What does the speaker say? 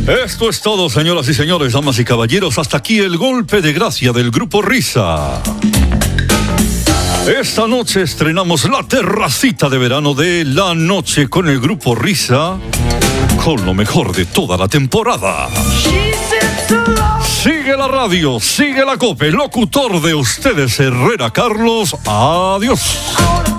Esto es todo, señoras y señores, damas y caballeros. Hasta aquí el golpe de gracia del Grupo Risa. Esta noche estrenamos la terracita de verano de La Noche con el Grupo Risa, con lo mejor de toda la temporada. Sigue la radio, sigue la COPE, locutor de ustedes, Herrera Carlos. Adiós.